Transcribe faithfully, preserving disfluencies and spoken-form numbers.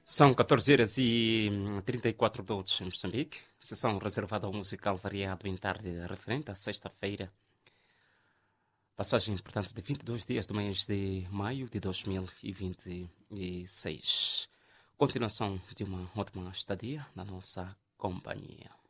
São catorze horas e trinta e quatro minutos em Moçambique. Sessão reservada ao musical variado em tarde referente à sexta-feira. Passagem, portanto, de vinte e dois dias do mês de maio de dois mil e vinte e seis. Continuação de uma ótima estadia na nossa companhia.